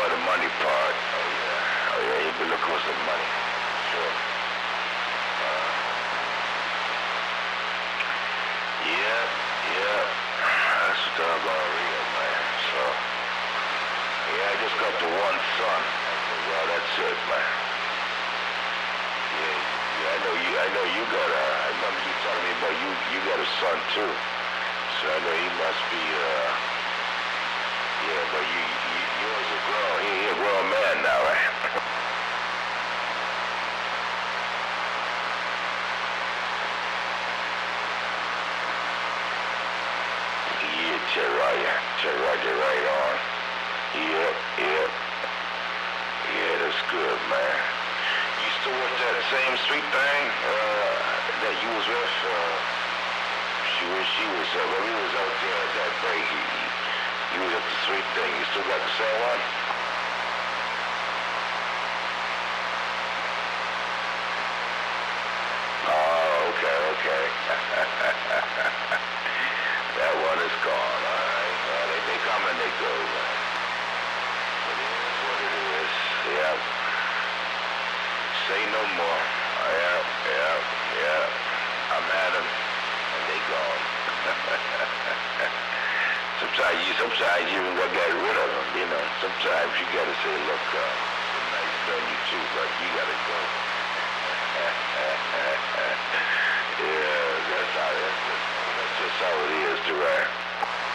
about the money part. Oh yeah, you've been looking for some money. Sure. Yeah. That's doggone real, man. So, yeah, I just got the one son. Well, that's it, man. Yeah, I know you got I remember you telling me about you got a son too. So I know he must be, yeah, but yours a grown, he a grown man now, right? Yeah, Ted Roger, right on. Yeah, that's good, man. You still with that same street thing, that you was with, she was, when we was out there at that break, you was at the street thing, you still got the same one? Oh, okay. That one is gone, alright. Well, they come and they go, man. It is what it is, yeah. Say no more. Yeah. I'm at them, and they gone. Sometimes you even gotta get rid of them, you know. Sometimes you gotta say, look, it's nice knowing you too, but you gotta go. Yeah, that's just how it is, too, right?